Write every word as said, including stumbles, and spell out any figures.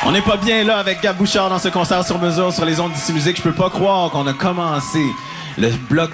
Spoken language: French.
On n'est pas bien là avec Gab Bouchard dans ce concert sur mesure sur les ondes d'Ici Musique. Je peux pas croire qu'on a commencé le bloc